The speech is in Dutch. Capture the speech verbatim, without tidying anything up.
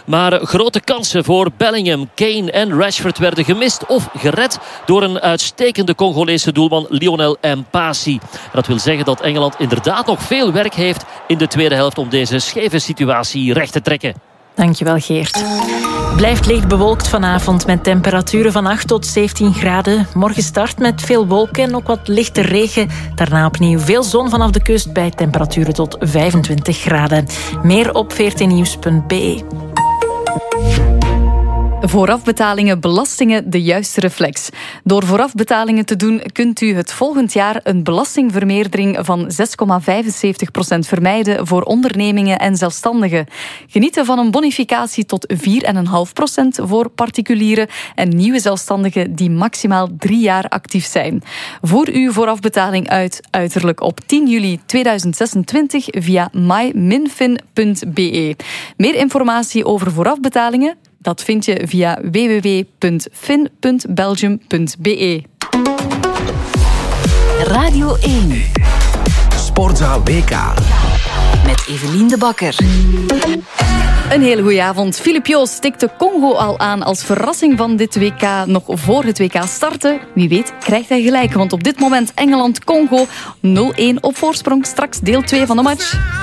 Maar grote kansen voor Bellingham, Kane en Rashford werden gemist of gered door een uitstekende Congolese doelman Lionel Mpasi. En dat wil zeggen dat Engeland inderdaad nog veel werk heeft in de tweede helft om deze scheve situatie recht te trekken. Dankjewel, Geert. Blijft licht bewolkt vanavond met temperaturen van acht tot zeventien graden. Morgen start met veel wolken en ook wat lichte regen. Daarna opnieuw veel zon vanaf de kust bij temperaturen tot vijfentwintig graden. Meer op veertien nieuws punt b e. Voorafbetalingen, belastingen, de juiste reflex. Door voorafbetalingen te doen kunt u het volgend jaar een belastingvermeerdering van zes komma vijfenzeventig procent vermijden voor ondernemingen en zelfstandigen. Genieten van een bonificatie tot vier komma vijf procent voor particulieren en nieuwe zelfstandigen die maximaal drie jaar actief zijn. Voer uw voorafbetaling uit uiterlijk op tien juli tweeduizend zesentwintig via my dash fin punt b e. Meer informatie over voorafbetalingen? Dat vind je via w w w punt fin punt belgium punt b e. Radio één. Sportza W K. Met Evelien de Bakker. Een hele goede avond. Filip Joos stikte Congo al aan als verrassing van dit W K nog voor het W K starten. Wie weet krijgt hij gelijk, want op dit moment Engeland-Congo nul een op voorsprong. Straks deel twee van de match.